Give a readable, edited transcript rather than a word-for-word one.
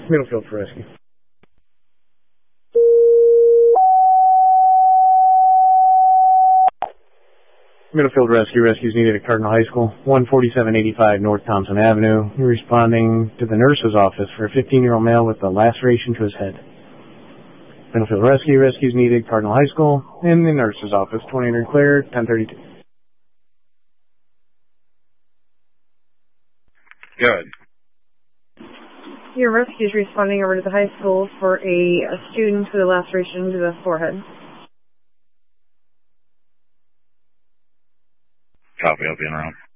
Middlefield for rescue. Middlefield Rescue. Rescue's needed at Cardinal High School, 14785 North Thompson Avenue. You're responding to the nurse's office for a 15-year-old male with a laceration to his head. Middlefield Rescue. Rescue's needed Cardinal High School in the nurse's office, 2800 clear, 1032. Good. Your rescue is responding over to the high school for a student with a laceration to the forehead. Copy, I'll be in around.